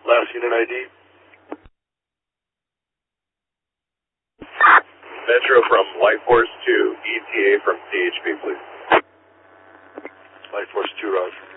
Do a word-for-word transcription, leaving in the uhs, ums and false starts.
Last unit I D. Metro from Light Force to E T A from C H P, please. Light Force two, Roger.